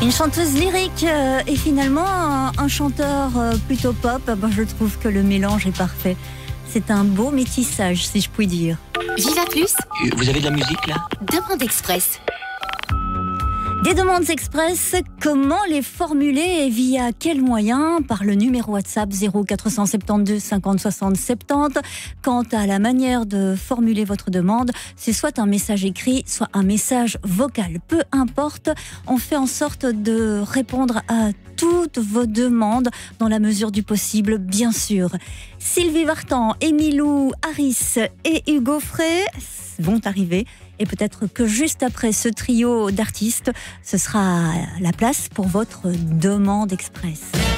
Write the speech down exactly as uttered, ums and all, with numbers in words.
Une chanteuse lyrique euh, et finalement un, un chanteur euh, plutôt pop. Ben, je trouve que le mélange est parfait. C'est un beau métissage, si je puis dire. Viva Plus, Vous avez de la musique là? Demande Express. Des demandes express, comment les formuler et via quel moyen? Par le numéro WhatsApp zéro quatre cent soixante-douze cinquante soixante soixante-dix. Quant à la manière de formuler votre demande, c'est soit un message écrit, soit un message vocal. Peu importe, on fait en sorte de répondre à toutes vos demandes dans la mesure du possible, bien sûr. Sylvie Vartan, Emilou Harris et Hugo Frey vont arriver. Et peut-être que juste après ce trio d'artistes, ce sera la place pour votre demande express.